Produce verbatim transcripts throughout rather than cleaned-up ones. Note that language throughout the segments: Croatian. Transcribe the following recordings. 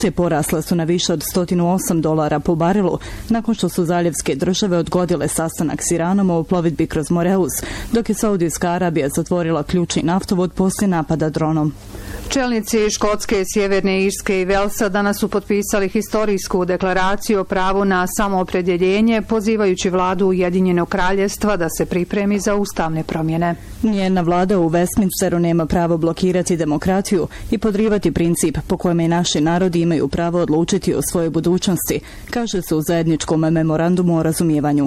te porasle su na više od sto osam dolara po barilu nakon što su zaljevske države odgodile sastanak s Iranom o plovidbi kroz Moreus, dok je Saudijska Arabija zatvorila ključni naftovod poslije napada dronom. Čelnici Škotske, Sjeverne Irske i Velsa danas su potpisali historijsku deklaraciju o pravu na samoopredjeljenje, pozivajući vladu Ujedinjenog Kraljevstva da se pripremi za ustavne promjene. Njena vlada u Westminsteru nema pravo blokirati demokratiju i podrivati princip po kojem i naši narodi imaju pravo odlučiti o svojoj budućnosti, kaže se u zajedničkom memorandumu o razumijevanju.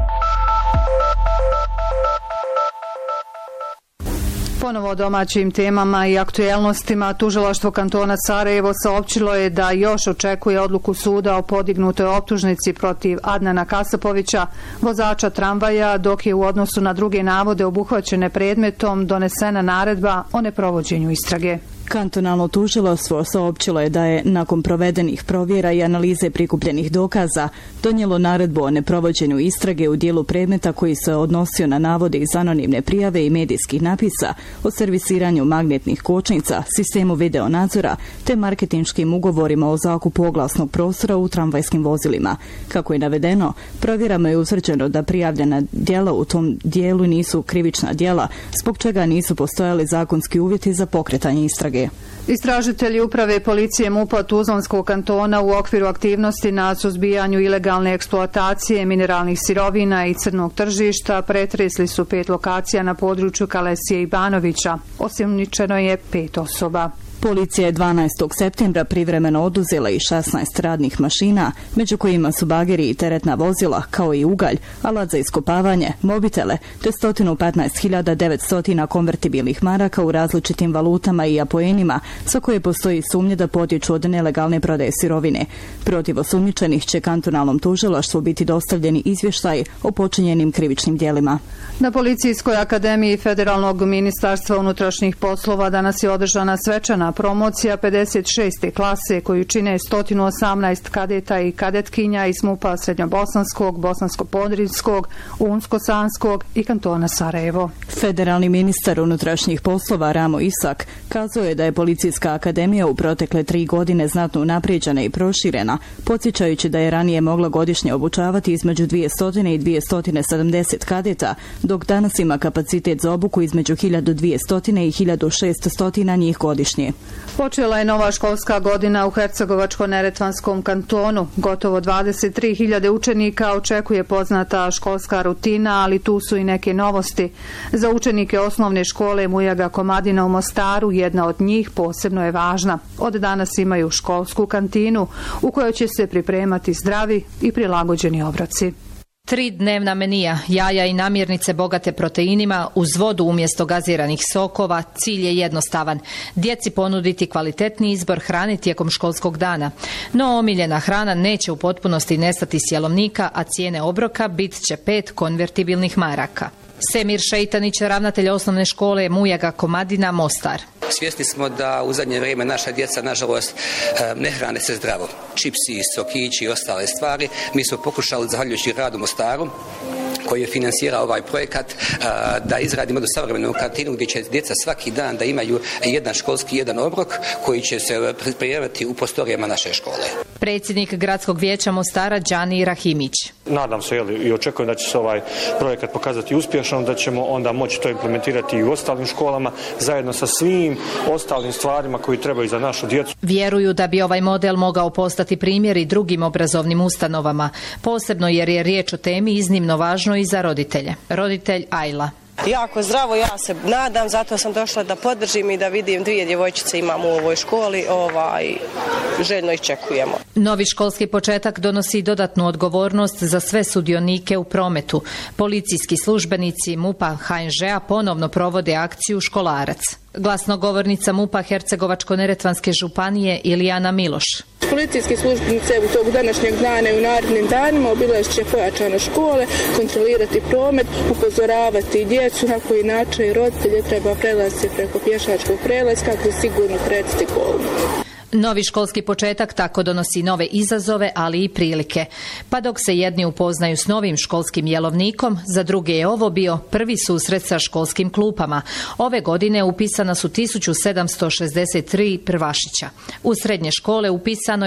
Ponovo o domaćim temama i aktuelnostima. Tužilaštvo kantona Sarajevo saopćilo je da još očekuje odluku suda o podignutoj optužnici protiv Adnana Kasapovića, vozača tramvaja, dok je u odnosu na druge navode obuhvaćene predmetom donesena naredba o neprovođenju istrage. Kantonalno tužilaštvo saopćilo je da je, nakon provedenih provjera i analize prikupljenih dokaza, donijelo naredbu o neprovođenju istrage u dijelu predmeta koji se odnosio na navode iz anonimne prijave i medijskih napisa o servisiranju magnetnih kočnica, sistemu video nadzora te marketinškim ugovorima o zakupu oglasnog prostora u tramvajskim vozilima. Kako je navedeno, provjerama je utvrđeno da prijavljena djela u tom dijelu nisu krivična djela, zbog čega nisu postojali zakonski uvjeti za pokretanje istrage. Istražitelji uprave policije MUP-a Tuzlanskog kantona u okviru aktivnosti na suzbijanju ilegalne eksploatacije mineralnih sirovina i crnog tržišta pretresli su pet lokacija na području Kalesije i Banovića. Osumnjičeno je pet osoba. Policija je dvanaestog septembra privremeno oduzela i šesnaest radnih mašina, među kojima su bageri i teretna vozila, kao i ugalj, alat za iskopavanje, mobitele, te sto petnaest hiljada devetsto konvertibilnih maraka u različitim valutama i apoenima, za koje postoji sumnje da potječu od nelegalne prodaje sirovine. Protiv osumnjičenih će kantonalnom tužilaštvu biti dostavljeni izvještaj o počinjenim krivičnim djelima. Na Policijskoj akademiji Federalnog ministarstva unutrašnjih poslova danas je održana svečana promocija pedeset šeste klase koju čine sto osamnaest kadeta i kadetkinja iz MUP-a Srednjobosanskog, Bosansko-Podrinjskog, Unsko-Sanskog i kantona Sarajevo. Federalni ministar unutrašnjih poslova Ramo Isak kazao je da je Policijska akademija u protekle tri godine znatno unaprijeđena i proširena, podsjećajući da je ranije mogla godišnje obučavati između dvjesto i dvjesto sedamdeset kadeta, dok danas ima kapacitet za obuku između hiljadu dvjesto i hiljadu šesto njih godišnje. Počela je nova školska godina u Hercegovačko-neretvanskom kantonu. Gotovo dvadeset tri hiljade učenika očekuje poznata školska rutina, ali tu su i neke novosti. Za učenike osnovne škole Mujaga Komadina u Mostaru jedna od njih posebno je važna. Od danas imaju školsku kantinu u kojoj će se pripremati zdravi i prilagođeni obroci. Tri dnevna menija, jaja i namirnice bogate proteinima uz vodu umjesto gaziranih sokova, cilj je jednostavan. Djeci ponuditi kvalitetni izbor hrane tijekom školskog dana. No omiljena hrana neće u potpunosti nestati s jelovnika, a cijene obroka bit će pet konvertibilnih maraka. Semir Šeitanić, ravnatelj osnovne škole Mujaga Komadina, Mostar. Svjesni smo da u zadnje vrijeme naša djeca, nažalost, ne hrane se zdravo. Čipsi, sokići i ostale stvari. Mi smo pokušali, zahvaljujući radu Mostaru, koji je finansirao ovaj projekat, da izradimo jednu savremenu kantinu gdje će djeca svaki dan da imaju jedan školski, jedan obrok koji će se pripremati u prostorijama naše škole. Predsjednik gradskog vijeća Mostara Đani Rahimić. Nadam se jeli, i očekujem da će se ovaj projekat pokazati uspješno, da ćemo onda moći to implementirati i u ostalim školama zajedno sa svim ostalim stvarima koji trebaju za našu djecu. Vjeruju da bi ovaj model mogao postati primjer i drugim obrazovnim ustanovama, posebno jer je riječ o temi iznimno važnoj i za roditelje. Roditelj Ajla. Jako zdravo, ja se nadam, zato sam došla da podržim i da vidim dvije djevojčice imamo u ovoj školi, ovaj, željno iščekujemo. Novi školski početak donosi dodatnu odgovornost za sve sudionike u prometu. Policijski službenici MUP-a H N Ž-a ponovno provode akciju Školarac. Glasnogovornica MUP-a Hercegovačko-neretvanske županije Ilijana Miloš. Policijski službenice u tog današnjeg dana i u narednim danima obilazit će pojačano škole, kontrolirati promet, upozoravati djecu na koji način i roditelje treba prelaziti preko pješačkog prelaza kako je sigurno kretati kolom. Novi školski početak tako donosi nove izazove, ali i prilike. Pa dok se jedni upoznaju s novim školskim jelovnikom, za druge je ovo bio prvi susret sa školskim klupama. Ove godine upisana su tisuću sedamsto šezdeset tri prvašića. U srednje škole upisano je